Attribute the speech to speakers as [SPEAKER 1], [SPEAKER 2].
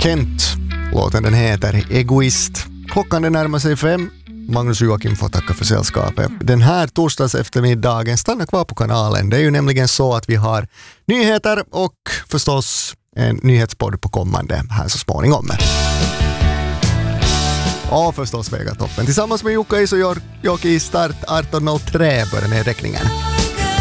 [SPEAKER 1] Kent. Låten den heter Egoist. Klockan den närmar sig 5. Magnus och Joakim får tacka för sällskapet. Den här torsdags eftermiddagen stannar kvar på kanalen. Det är ju nämligen så att vi har nyheter och förstås en nyhetspodd på kommande här så småningom. Och förstås Vegatoppen. Tillsammans med Jukka Is och Jocke i start 18.03 börjar nedräkningen.